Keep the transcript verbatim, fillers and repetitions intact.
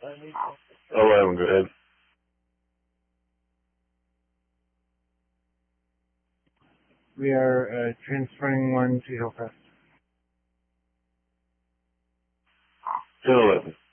eleven, go ahead. We are uh, transferring one to Hillcrest. ten eleven.